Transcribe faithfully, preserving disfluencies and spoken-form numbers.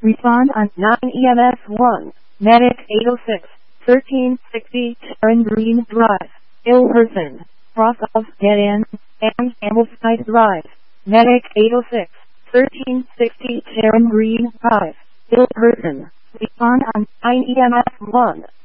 Respond on nine E M S one. Medic eight oh six, thirteen sixty Sharon Green Drive, Ilverson, cross of Dead End, and Ambleside Drive. Medic eight oh six, thirteen sixty Sharon Green Drive, Ilverson. Respond on nine E M S one.